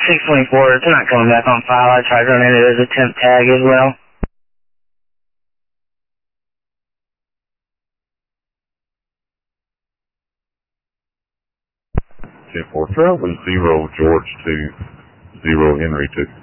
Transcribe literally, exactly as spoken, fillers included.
six twenty-four, it's not coming back on file. I tried running it as a temp tag as well. ten four, travel zero George two, zero Henry two.